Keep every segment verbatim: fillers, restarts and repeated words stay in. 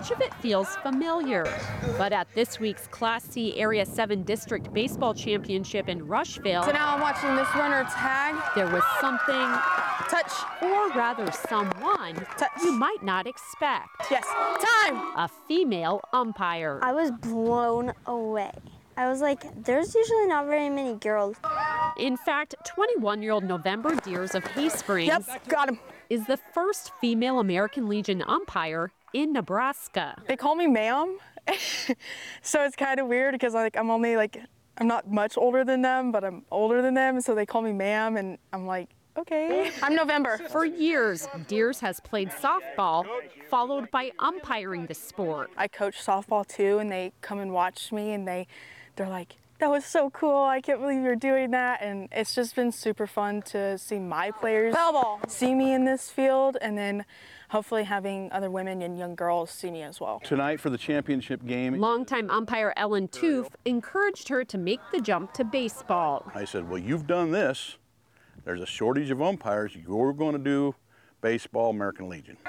much of it feels familiar. But at this week's Class C Area seven District Baseball Championship in Rushville, so now I'm watching this runner tag. There was something, touch, or rather someone, touch, you might not expect. Yes, time! A female umpire. I was blown away. I was like, there's usually not very many girls. In fact, twenty-one-year-old November Deers of Hay Springs yep, got him. is the first female American Legion umpire in Nebraska. They call me ma'am, so it's kind of weird because like I'm only like, I'm not much older than them, but I'm older than them, so they call me ma'am, and I'm like, okay. I'm November. For years, Deers has played softball, followed by umpiring the sport. I coach softball too, and they come and watch me, and they, they're like, that was so cool. I can't believe you're doing that. And it's just been super fun to see my players see me in this field, and then hopefully having other women and young girls see me as well. Tonight for the championship game. Longtime umpire Ellen Toof encouraged her to make the jump to baseball. I said, well, you've done this. There's a shortage of umpires. You're going to do baseball, American Legion.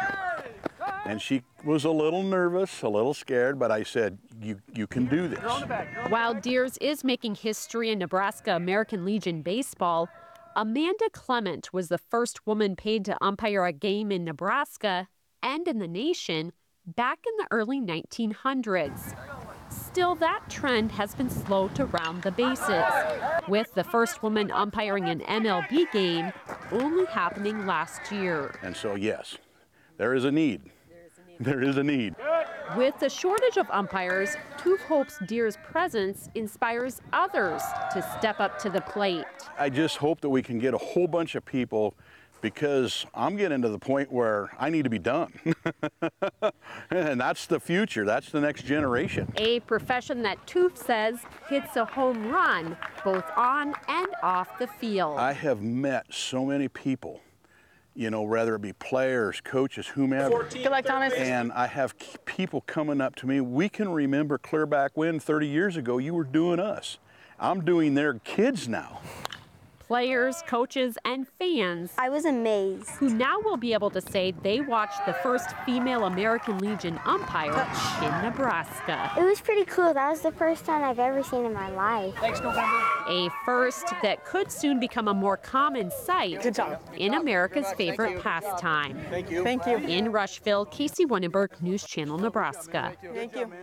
And she was a little nervous, a little scared, but I said, you, you can do this. While Deers is making history in Nebraska American Legion baseball, Amanda Clement was the first woman paid to umpire a game in Nebraska and in the nation back in the early nineteen hundreds. Still, that trend has been slow to round the bases, with the first woman umpiring an M L B game only happening last year. And so, yes, there is a need. There is a need. With the shortage of umpires, Toof hopes Deers' presence inspires others to step up to the plate. I just hope that we can get a whole bunch of people, because I'm getting to the point where I need to be done. And that's the future. That's the next generation. A profession that Toof says hits a home run both on and off the field. I have met so many people, you know, whether it be players, coaches, whomever. Good luck, Thomas. And I have people coming up to me. We can remember clear back when thirty years ago you were doing us. I'm doing their kids now. Players, coaches, and fans. I was amazed. Who now will be able to say they watched the first female American Legion umpire in Nebraska. It was pretty cool. That was the first time I've ever seen in my life. Thanks, November. A first that could soon become a more common sight Good job. in America's favorite pastime. Thank you. Thank you. In Rushville, Casey Wunenberg, News Channel, Nebraska. Thank you.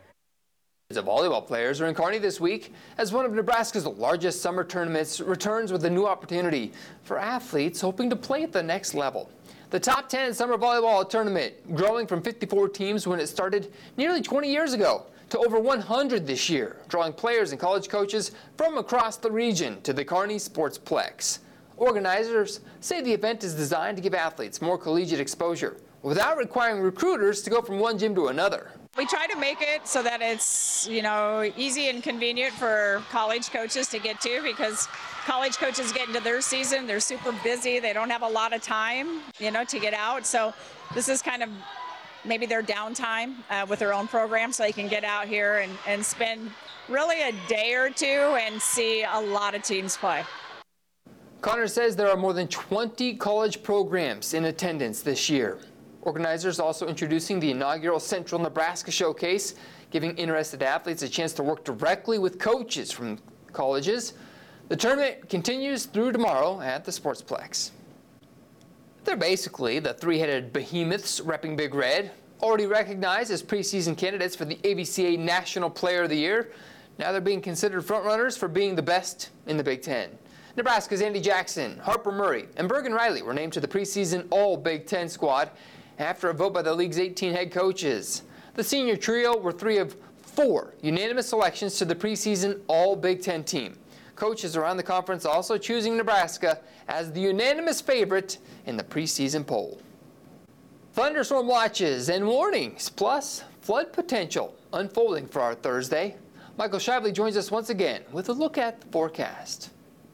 The volleyball players are in Kearney this week as one of Nebraska's largest summer tournaments returns with a new opportunity for athletes hoping to play at the next level. The top ten summer volleyball tournament growing from fifty-four teams when it started nearly twenty years ago to over one hundred this year, drawing players and college coaches from across the region to the Kearney Sportsplex. Organizers say the event is designed to give athletes more collegiate exposure without requiring recruiters to go from one gym to another. We try to make it so that it's, you know, easy and convenient for college coaches to get to, because college coaches get into their season, they're super busy, they don't have a lot of time, you know, to get out. So this is kind of maybe their downtime uh, with their own program, so they can get out here and, and spend really a day or two and see a lot of teams play. Connor says there are more than twenty college programs in attendance this year. Organizers also introducing the inaugural Central Nebraska Showcase, giving interested athletes a chance to work directly with coaches from colleges. The tournament continues through tomorrow at the Sportsplex. They're basically the three-headed behemoths repping Big Red, already recognized as preseason candidates for the A B C A National Player of the Year. Now they're being considered frontrunners for being the best in the Big Ten. Nebraska's Andy Jackson, Harper Murray, and Bergen Riley were named to the preseason All-Big Ten squad after a vote by the league's eighteen head coaches. The senior trio were three of four unanimous selections to the preseason All-Big Ten team. Coaches around the conference also choosing Nebraska as the unanimous favorite in the preseason poll. Thunderstorm watches and warnings, plus flood potential unfolding for our Thursday. Michael Shively joins us once again with a look at the forecast.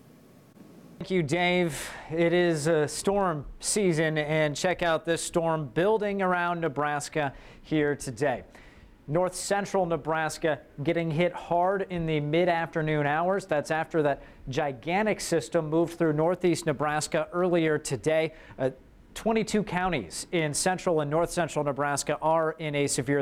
Thank you, Dave. It is a storm season, and check out this storm building around Nebraska here today. North central Nebraska getting hit hard in the mid-afternoon hours. That's after that gigantic system moved through northeast Nebraska earlier today. Uh, twenty-two counties in central and north central Nebraska are in a severe